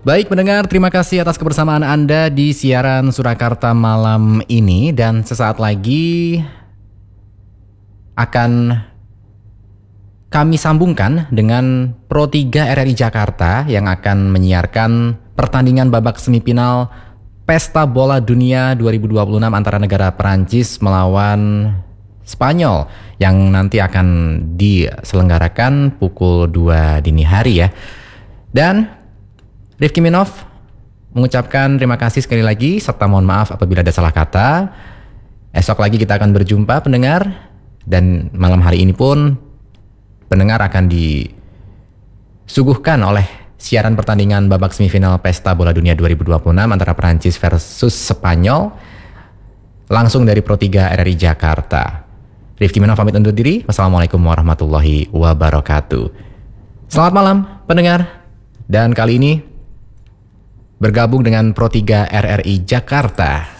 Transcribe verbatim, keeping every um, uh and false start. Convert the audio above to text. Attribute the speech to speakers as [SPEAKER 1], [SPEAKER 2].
[SPEAKER 1] Baik pendengar, terima kasih atas kebersamaan Anda di siaran Surakarta malam ini. Dan sesaat lagi akan kami sambungkan dengan Pro tiga R R I Jakarta yang akan menyiarkan pertandingan babak semifinal Pesta Bola Dunia dua ribu dua puluh enam antara negara Perancis melawan Spanyol yang nanti akan diselenggarakan pukul dua dini hari ya. Dan Rifki Minov mengucapkan terima kasih sekali lagi serta mohon maaf apabila ada salah kata. Esok lagi kita akan berjumpa pendengar, dan malam hari ini pun pendengar akan disuguhkan oleh siaran pertandingan babak semifinal Pesta Bola Dunia dua ribu dua puluh enam antara Perancis versus Spanyol langsung dari Pro tiga R R I Jakarta. Rifki Minov pamit undur diri. Wassalamualaikum warahmatullahi wabarakatuh. Selamat malam pendengar, dan kali ini bergabung dengan Pro tiga R R I Jakarta.